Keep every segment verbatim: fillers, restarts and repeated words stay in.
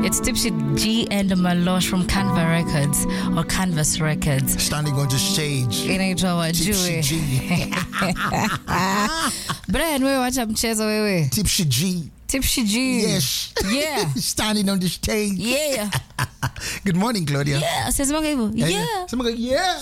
It's Tipsy G and Malosh from Canva Records or Canvas Records. Standing on the stage. Inaitwa wajue. Tipsy G. Brian, wewe wacha mchezo wewe. Tipsy G. Tipsy G. Yes. Yeah. Standing on the stage. Yeah. Good morning, Claudia. Yeah. Sesemanga hivyo. Yeah. Sesemanga yeah.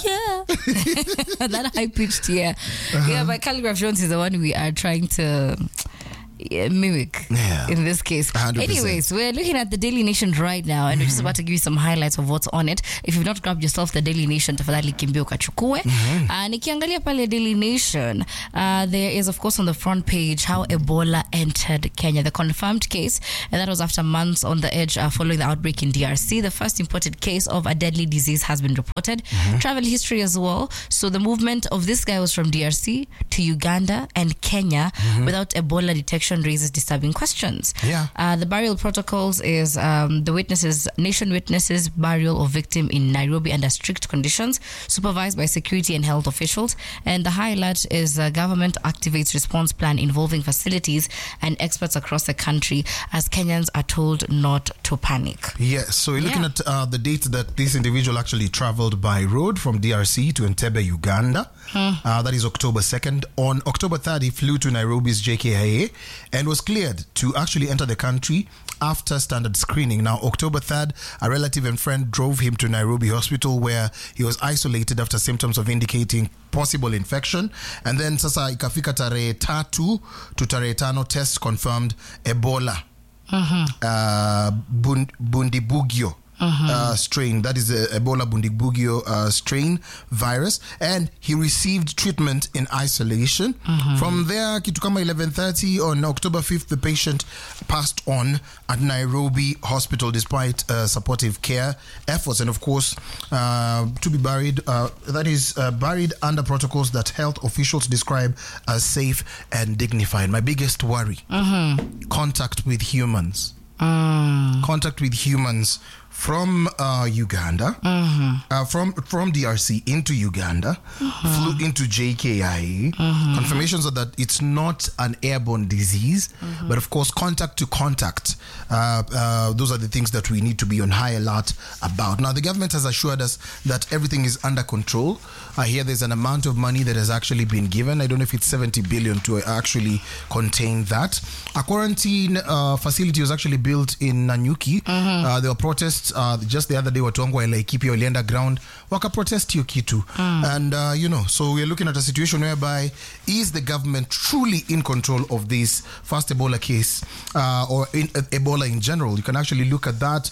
Yeah. That high pitched yeah. Uh-huh. Yeah, but Calligraph Jones is the one we are trying to Yeah, mimic yeah. in this case. one hundred percent. Anyways, we're looking at the Daily Nation right now, and mm-hmm. we're just about to give you some highlights of what's on it. If you've not grabbed yourself the Daily Nation, tafadhali kimbia ukachukue. Mm-hmm. Uh, nikiangalia pale Daily Nation, uh, there is of course on the front page how Ebola entered Kenya, the confirmed case, and that was after months on the edge uh, following the outbreak in D R C. The first imported case of a deadly disease has been reported. Mm-hmm. Travel history as well. So the movement of this guy was from D R C to Uganda and Kenya mm-hmm. without Ebola detection raises disturbing questions. Yeah. Uh, the burial protocols is um, the witnesses, nation witnesses burial of victim in Nairobi under strict conditions, supervised by security and health officials. And the highlight is uh, government activates response plan involving facilities and experts across the country as Kenyans are told not to panic. Yes. So we're looking Yeah. at uh, the date that this individual actually traveled by road from D R C to Entebbe, Uganda. Hmm. Uh, that is October second. On October third, he flew to Nairobi's J K I A and was cleared to actually enter the country after standard screening. Now, October third, a relative and friend drove him to Nairobi Hospital where he was isolated after symptoms of indicating possible infection. And then sasa ikafika tarehe tatu to tarehe tano, test confirmed Ebola. Uh-huh. Uh, Bund- Bundibugyo. Uh-huh. Uh, strain, that is the Ebola Bundibugyo uh, strain virus, and he received treatment in isolation. Uh-huh. From there, kitu kama eleven thirty on October fifth, the patient passed on at Nairobi Hospital despite uh, supportive care efforts, and of course, uh, to be buried, uh, that is uh, buried under protocols that health officials describe as safe and dignified. My biggest worry, uh-huh. contact with humans. Mm. Contact with humans from uh, Uganda, mm-hmm. uh, from from D R C into Uganda, mm-hmm. flew into J K I A. Mm-hmm. Confirmations are that it's not an airborne disease, mm-hmm. but of course, contact to contact. Uh, uh, those are the things that we need to be on high alert about. Now, the government has assured us that everything is under control. I hear there's an amount of money that has actually been given. I don't know if it's seventy billion to actually contain that. A quarantine uh, facility was actually built in Nanyuki. Mm-hmm. Uh, there were protests uh, just the other day. Watu wangu wa Laikipia walienda ground waka protest hiyo kitu. Mm. And uh, you know, so we're looking at a situation whereby is the government truly in control of this first Ebola case uh, or in uh, Ebola in general? You can actually look at that.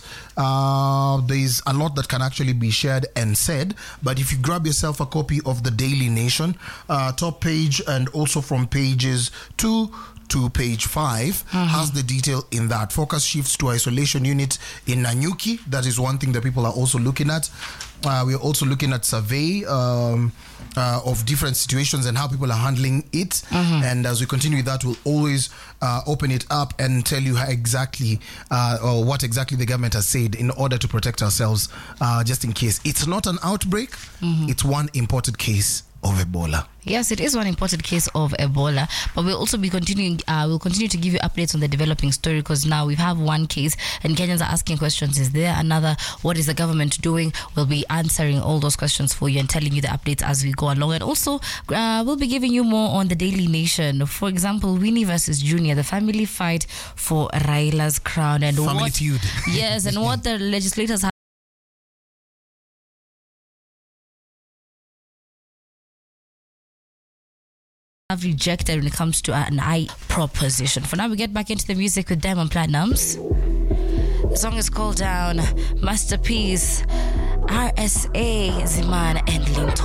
Uh, there's a lot that can actually be shared and said, but if you grab yourself a copy of the Daily Nation, uh, top page and also from pages two to page five mm-hmm. has the detail in that. Focus shifts to isolation unit in Nanyuki. That is one thing that people are also looking at. Uh, we're also looking at survey um, uh, of different situations and how people are handling it. Mm-hmm. And as we continue with that, we'll always uh, open it up and tell you how exactly uh, or what exactly the government has said in order to protect ourselves, uh, just in case. It's not an outbreak. Mm-hmm. It's one imported case of Ebola. Yes, it is one important case of Ebola, but we'll also be continuing, uh, we'll continue to give you updates on the developing story because now we have one case and Kenyans are asking questions. Is there another? What is the government doing? We'll be answering all those questions for you and telling you the updates as we go along. And also, uh, we'll be giving you more on the Daily Nation. For example, Winnie versus Junior, the family fight for Raila's crown. And family what, feud. Yes, and what the legislators have have rejected when it comes to an I proposition. For now, we get back into the music with Diamond Platnumz. The song is called Down, Masterpiece, R S A, Ziman, and Linton.